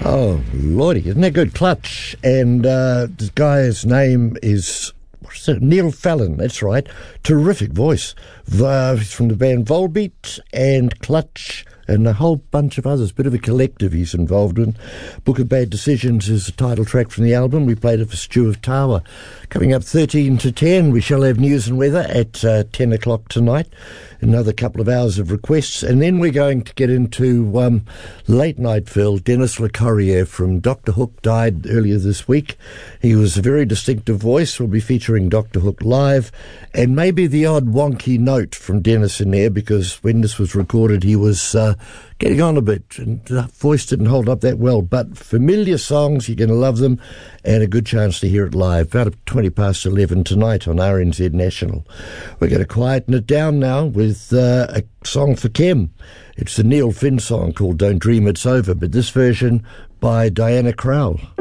Oh, lordy, isn't that good? Clutch. And this guy's name is Neil Fallon, that's right. Terrific voice. He's from the band Volbeat and Clutch and a whole bunch of others. Bit of a collective he's involved in. Book of Bad Decisions is the title track from the album. We played it for Stu of Tower. Coming up 13 to 10, we shall have news and weather at 10 o'clock tonight. Another couple of hours of requests. And then we're going to get into Late Night Phil. Dennis Le Corrier from Dr. Hook died earlier this week. He was a very distinctive voice. We'll be featuring Dr. Hook live. And maybe the odd wonky note from Dennis in there, because when this was recorded, he was getting on a bit, and the voice didn't hold up that well. But familiar songs, you're going to love them, and a good chance to hear it live. About 20 past 11 tonight on RNZ National. We're going to quieten it down now with a song for Kem. It's the Neil Finn song called Don't Dream It's Over, but this version by Diana Krall.